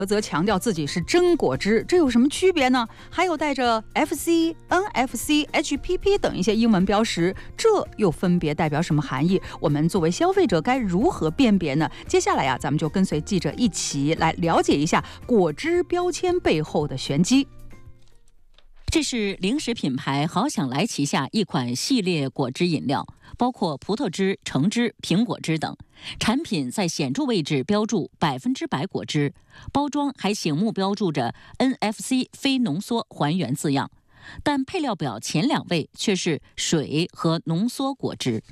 则强调自己是真果汁，这有什么区别呢？还有带着 FC、NFC、HPP 等一些英文标识，这又分别代表什么含义？我们作为消费者该如何辨别呢？接下来咱们就跟随记者一起来了解一下果汁标签背后的玄机。 这是零食品牌好想来旗下一款系列果汁饮料，包括葡萄汁、橙汁、苹果汁等。产品在显著位置标注100%果汁，包装还醒目标注着 NFC 非浓缩还原字样，但配料表前2位却是水和浓缩果汁。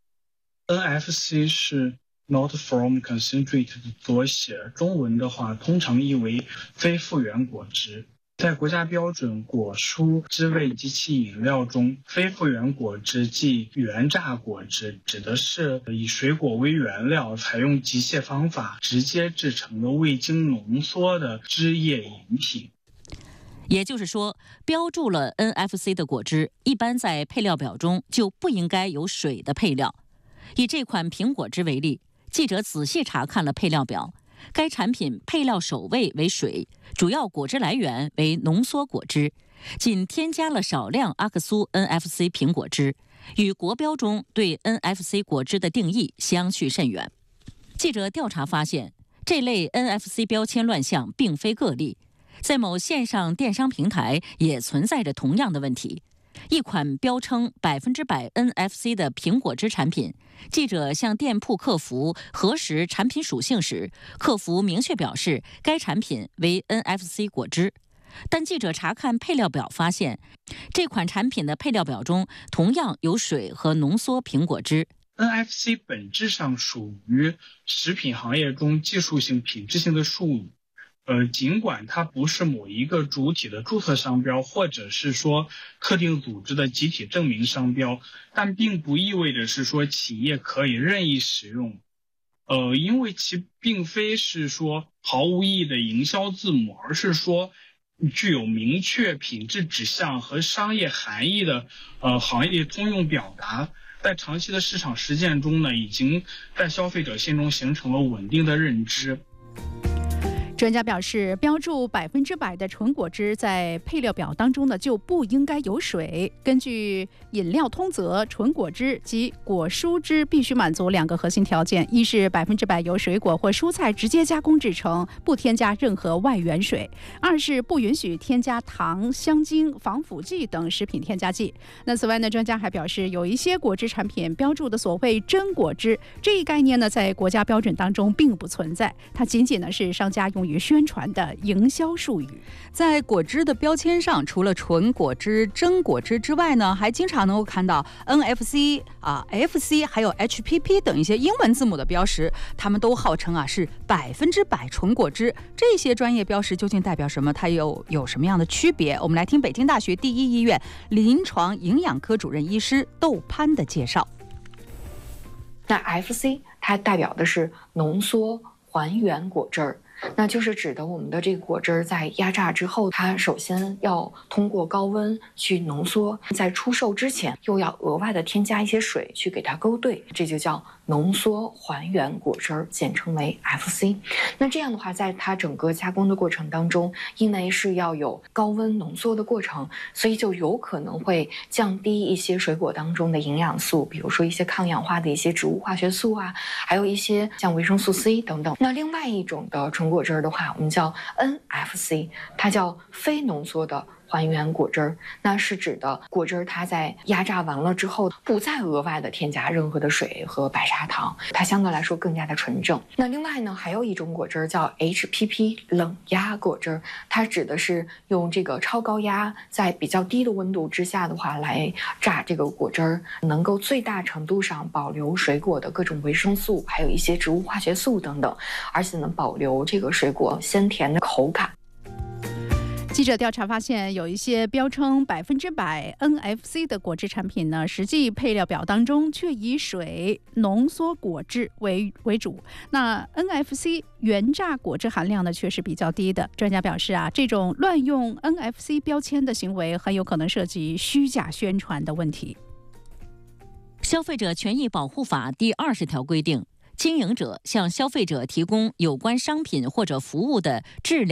NFC 是 Not from concentrate 的缩写，中文的话通常译为非复原果汁。在国家标准果蔬汁味及其饮料中，非复原果汁即原榨果汁，指的是以水果为原料，采用机械方法直接制成的未经浓缩的汁液饮品。 也就是说，标注了 NFC 的果汁，一般在配料表中就不应该有水的配料。以这款苹果汁为例，记者仔细查看了配料表，该产品配料首位为水，主要果汁来源为浓缩果汁，仅添加了少量阿克苏 NFC 苹果汁，与国标中对 NFC 果汁的定义相去甚远。记者调查发现，这类 NFC 标签乱象并非个例，在某线上电商平台也存在着同样的问题。一款标称100% NFC 的苹果汁产品，记者向店铺客服核实产品属性时，客服明确表示该产品为 NFC 果汁。但记者查看配料表发现，这款产品的配料表中同样有水和浓缩苹果汁。 NFC 本质上属于食品行业中技术性品质性的术语。尽管它不是某一个主体的注册商标，或者是说特定组织的集体证明商标，但并不意味着是说企业可以任意使用。因为其并非是说毫无意义的营销字母，而是说具有明确品质指向和商业含义的行业通用表达。在长期的市场实践中呢，已经在消费者心中形成了稳定的认知。 专家表示，标注100%的纯果汁在配料表当中呢就不应该有水。根据饮料通则，纯果汁及果蔬汁必须满足2个核心条件：一是100%由水果或蔬菜直接加工制成，不添加任何外源水；二是不允许添加糖、香精、防腐剂等食品添加剂。那此外呢，专家还表示，有一些果汁产品标注的所谓真果汁这一概念呢，在国家标准当中并不存在，它仅仅呢是商家用于宣传的营销术语。 在果汁的标签上，除了纯果汁、真果汁之外呢，还经常能够看到 NFC、FC 还有 HPP 等一些英文字母的标识，它们都号称是100%纯果汁。这些专业标识究竟代表什么？它又有什么样的区别？我们来听北京大学第一医院临床营养科主任医师窦潘的介绍。 那 FC 它代表的是浓缩还原果汁儿，那就是指的我们的这个果汁在压榨之后，它首先要通过高温去浓缩，在出售之前又要额外的添加一些水去给它勾兑，这就叫浓缩还原果汁，简称为 FC。那这样的话，在它整个加工的过程当中，因为是要有高温浓缩的过程，所以就有可能会降低一些水果当中的营养素，比如说一些抗氧化的一些植物化学素啊，还有一些像维生素 C 等等。那另外一种的纯果汁的话，我们叫 NFC， 它叫非浓缩的还原果汁，那是指的果汁它在压榨完了之后，不再额外的添加任何的水和白砂糖，它相对来说更加的纯正。那另外呢，还有一种果汁叫 HPP 冷压果汁，它指的是用这个超高压在比较低的温度之下的话来榨这个果汁，能够最大程度上保留水果的各种维生素，还有一些植物化学素等等，而且能保留这个水果鲜甜的口感。 记者调查发现，有一些标称100% NFC 的果汁产品呢，实际配料表当中却以水、浓缩果汁为主。那 NFC 原榨果汁含量呢，却是比较低的。专家表示这种乱用 NFC 标签的行为，很有可能涉及虚假宣传的问题。 消费者权益保护法第20条规定， 经营者向消费者提供有关商品或者服务的质量